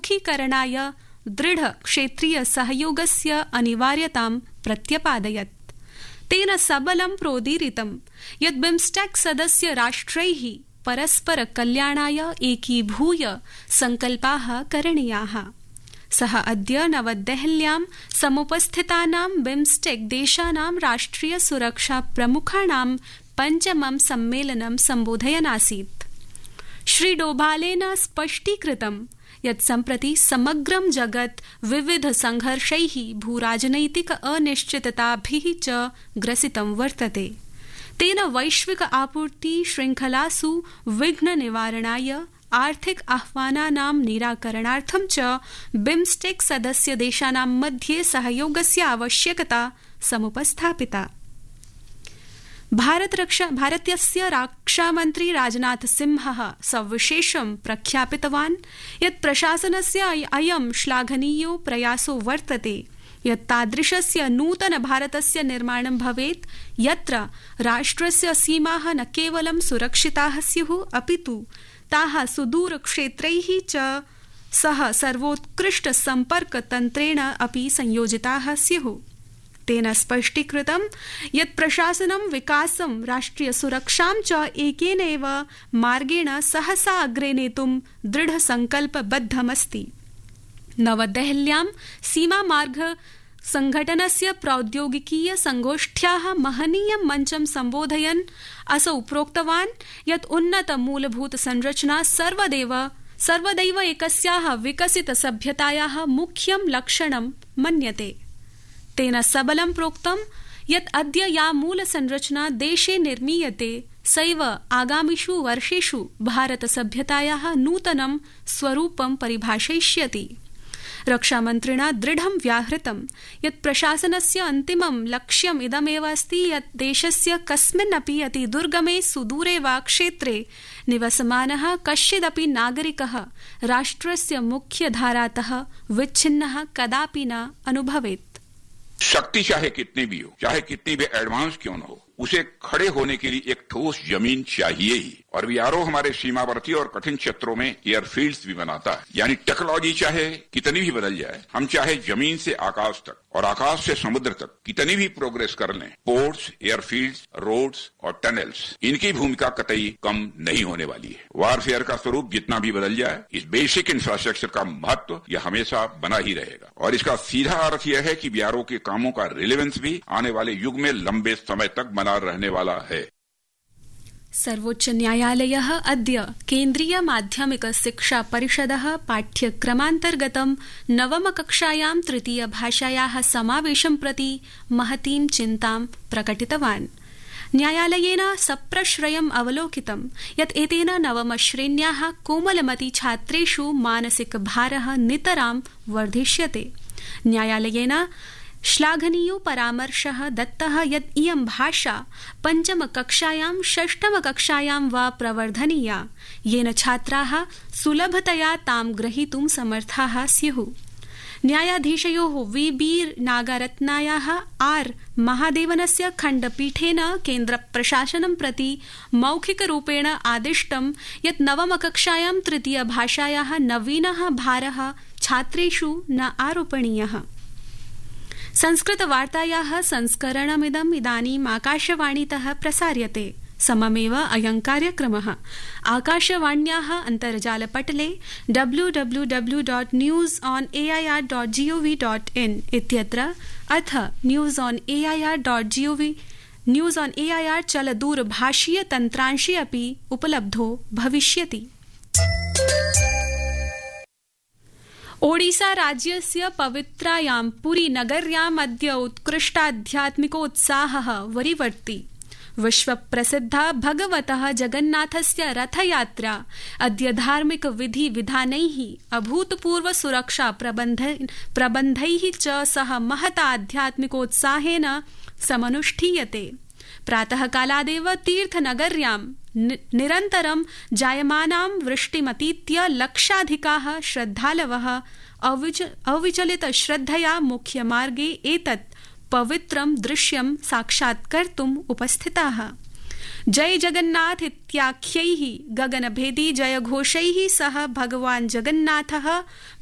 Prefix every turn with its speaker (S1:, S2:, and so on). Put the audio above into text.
S1: सम्मुखीकरणाय दृढ क्षेत्रीय सहयोगस्य अनिवार्यतां प्रत्यपादयत्। तेन सबलं प्रोदीरितं यत् बिम्स्टेक् सदस्य राष्ट्रैः परस्पर कल्याणाय एकीभूय संकल्पाः करणीयाः। सः अद्य नवदेहल्यां समुपस्थितानां बिम्स्टेक् देशानां राष्ट्रिय सुरक्षा प्रमुखाणां पञ्चमं सम्मेलनं सम्बोधयन् आसीत्। श्री डोभालेन स्पष्टीकृतं यत् सम्प्रति समग्रं जगत् विविध संघर्षैः भूराजनैतिक अनिश्चितताभिः च ग्रसितं वर्तते। तेन वैश्विक आपूर्ति श्रृंखलासु विघ्न निवारणाय आर्थिक आह्वानानां निराकरणार्थं च बिम्स्टेक् सदस्य देशानां मध्ये सहयोगस्य आवश्यकता समुपस्थापिता। भारतस्य रक्षामन्त्री राजनाथ सिंहः सविशेषं प्रख्यापितवान् यत् प्रशासनस्य अयं श्लाघनीयो प्रयासो वर्तते यत् तादृशस्य नूतन भारतस्य निर्माणं भवेत् यत्र राष्ट्रस्य सीमाः न केवलं सुरक्षिताः स्युः अपितु ताः सुदूरक्षेत्रैः च सह सर्वोत्कृष्ट सम्पर्कतन्त्रेण अपि संयोजिताः स्युः। तेन स्पष्टीकृतं यत् प्रशासनं विकासं राष्ट्रियसुरक्षां च एकेनैव मार्गेण सहसा अग्रे नेतुं दृढसङ्कल्पबद्धमस्ति। नवदेहल्यां सीमामार्ग संघटनस्य प्रौद्योगिकीय संगोष्ठ्याः महनीयं मञ्चं सम्बोधयन् असौ प्रोक्तवान् यत् उन्नत मूलभूत संरचना सर्वदैव एकस्याः विकसित सभ्यतायाः मुख्यं लक्षणं मन्यते। तेन सबलं प्रोक्तं यत् अद्य या मूलसंरचना देशे निर्मीयते सैव आगामिषु वर्षेषु भारतसभ्यतायाः नूतनं स्वरूपं परिभाषयिष्यति। रक्षामन्त्रिणा दृढं व्याहृतं यत् प्रशासनस्य अन्तिमं लक्ष्यम् इदमेव अस्ति यत् देशस्य कस्मिन्नपि अतिदुर्गमे सुदूरे वा क्षेत्रे निवसमानः कश्चिदपि नागरिकः राष्ट्रस्य मुख्यधारातः विच्छिन्नः कदापि न अनुभवेत्।
S2: शक्ति चाहे कितनी भी हो, चाहे कितनी भी एडवांस क्यों न हो, उसे खड़े होने के लिए एक ठोस जमीन चाहिए ही। और बीआरओ हमारे सीमावर्ती और कठिन क्षेत्रों में एयरफील्ड्स भी बनाता है। यानी टेक्नोलॉजी चाहे कितनी भी बदल जाए, हम चाहे जमीन से आकाश तक और आकाश से समुद्र तक कितनी भी प्रोग्रेस कर लें, पोर्ट्स, एयरफील्ड्स, रोड्स और टनल्स, इनकी भूमिका कतई कम नहीं होने वाली है। वारफेयर का स्वरूप जितना भी बदल जाए, इस बेसिक इंफ्रास्ट्रक्चर का महत्व यह हमेशा बना ही रहेगा। और इसका सीधा अर्थ यह है कि बीआरओ के कामों का रिलेवेंस भी आने वाले युग में लंबे समय तक बना रहने वाला है।
S1: सर्वोच्च न्यायालयः अद्य केन्द्रीय माध्यमिक शिक्षा परिषदः पाठ्यक्रमान्तर्गतं नवमकक्षायां तृतीयभाषायाः समावेशं प्रति महतीं चिन्तां प्रकटितवान्। न्यायालयेन सप्रश्रयम् अवलोकितं यत् एतेन नवमश्रेण्याः कोमलमती छात्रेषु मानसिक भारः नितरां वर्धिष्यते। न्यायालयेन श्लाघनीयो परामर्शः दत्तः यत् इयं भाषा पञ्चमकक्षायां षष्ठमकक्षायां वा प्रवर्धनीया, येन छात्राः सुलभतया तां ग्रहीतुं समर्थाः स्युः। न्यायाधीशयोः वी.बी. नागरत्नायाः आर्. महादेवनस्य खण्डपीठेन केन्द्रप्रशासनं प्रति मौखिकरूपेण आदिष्टं यत् नवमकक्षायां तृतीयभाषायाः नवीनः भारः छात्रेषु न आरोपणीयः। संस्कृतवार्तायाः संस्करणमिदम् इदानीम् आकाशवाणीतः प्रसार्यते। सममेव अयं कार्यक्रमः आकाशवाण्याः अन्तर्जालपटले www.newsonair.gov.in इत्यत्र अथ न्यूज़ ऑन एआईआर चलदूरभाषीय तन्त्रांशे अपि उपलब्धो भविष्यति। ओडिसा राज्यस्य पवित्रायां पुरी नगर्याम् अद्य उत्कृष्टाध्यात्मिकोत्साहः वरीवर्ति। विश्वप्रसिद्धा भगवतः जगन्नाथस्य रथयात्रा अद्य धार्मिक विधि विधानैः अभूतपूर्व सुरक्षा प्रबन्धैः च सह महता आध्यात्मिकोत्साहेन समनुष्ठीयते। प्रातःकालादेव तीर्थनगर्यां निरन्तरं जायमानां वृष्टिमतीत्य लक्षाधिकाः श्रद्धालवः अविचलित श्रद्धया मुख्यमार्गे एतत् पवित्रं दृश्यं साक्षात्कर्तुम् उपस्थिताः। जय जगन्नाथ इत्याख्यैः गगनभेदी जयघोषैः सह भगवान् जगन्नाथः